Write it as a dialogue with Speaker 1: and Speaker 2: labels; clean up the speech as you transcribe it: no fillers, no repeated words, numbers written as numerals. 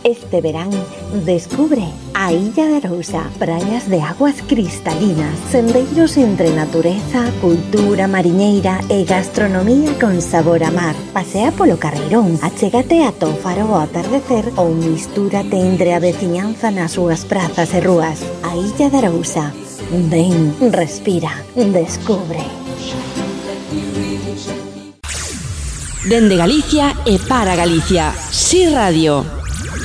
Speaker 1: Este verán, descubre a Illa de Arousa, praias de aguas cristalinas, sendeiros entre natureza, cultura mariñeira e gastronomía con sabor a mar. Pasea polo Carreirón, achégate ata o faro ao atardecer ou mistúrate entre a veciñanza nas súas prazas e rúas. A Illa de Arousa. Ven, respira, descubre.
Speaker 2: Dende Galicia e para Galicia, Si Radio.